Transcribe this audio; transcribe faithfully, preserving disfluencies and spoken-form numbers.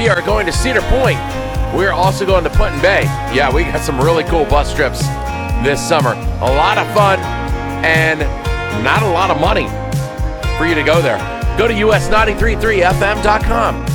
we are going to Cedar Point. We're also going to Put in Bay. Yeah, we got some really cool bus trips this summer. A lot of fun and not a lot of money for you to go there. Go to U S nine three three F M dot com.